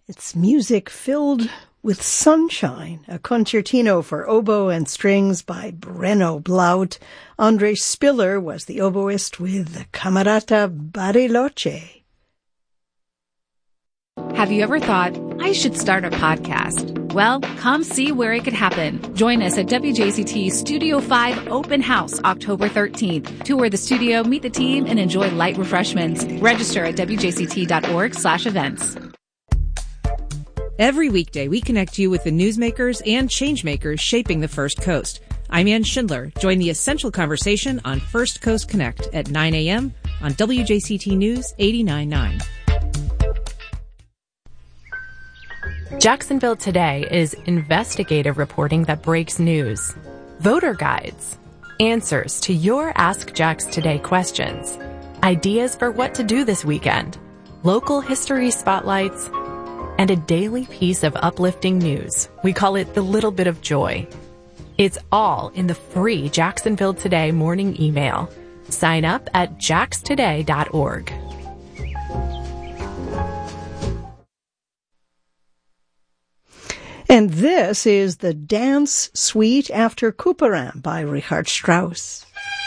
It's music filled with sunshine, a concertino for oboe and strings by Brenno Blaut. Andre Spiller was the oboist with Camerata Bariloche. Have you ever thought, I should start a podcast? Well, come see where it could happen. Join us at WJCT Studio 5 Open House, October 13th. Tour the studio, meet the team, and enjoy light refreshments. Register at wjct.org/events. Every weekday, we connect you with the newsmakers and changemakers shaping the First Coast. I'm Ann Schindler. Join the essential conversation on First Coast Connect at 9 a.m. on WJCT News 89.9. Jacksonville Today is investigative reporting that breaks news. Voter guides, answers to your Ask Jax Today questions, ideas for what to do this weekend, local history spotlights, and a daily piece of uplifting news. We call it the little bit of joy. It's all in the free Jacksonville Today morning email. Sign up at jaxtoday.org. And this is the Dance Suite after Couperin by Richard Strauss.